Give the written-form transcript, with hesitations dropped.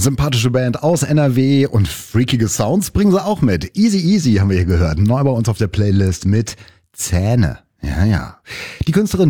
Sympathische Band aus NRW und freakige Sounds bringen sie auch mit. Easy Easy haben wir hier gehört. Neu bei uns auf der Playlist mit Zähne. Ja, ja. Die Künstlerin